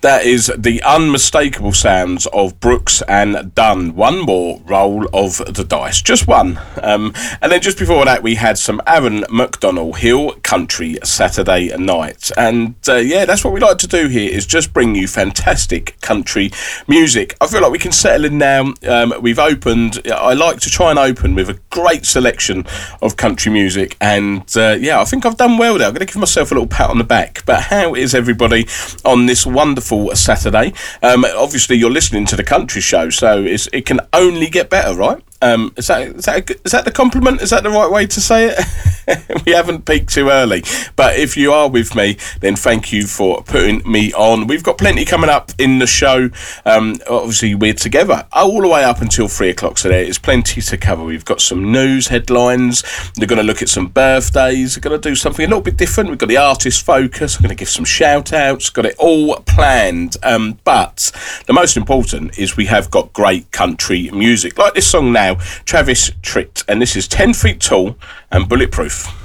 That is the unmistakable sounds of Brooks and Dunn. One more roll of the dice, just one. And then just before that, we had some Aaron McDonnell, Hill Country Saturday Night. And yeah, that's what we like to do here, is just bring you fantastic country music. I feel like we can settle in now. We've opened, I like to try and open with a great selection of country music. And yeah, I think I've done well there. I'm going to give myself a little pat on the back. But how is everybody on this wonderful Saturday? Obviously you're listening to the country show, so it can only get better, right? Is that the compliment? Is that the right way to say it? We haven't peaked too early, but if you are with me, then thank you for putting me on. We've got plenty coming up in the show. Obviously we're together all the way up until 3 o'clock, so there is plenty to cover. We've got some news headlines, we're going to look at some birthdays, we're going to do something a little bit different. We've got the artist focus, I'm going to give some shout outs, got it all planned. But the most important is we have got great country music, like this song now, Travis Tritt, and this is 10 Feet Tall and Bulletproof.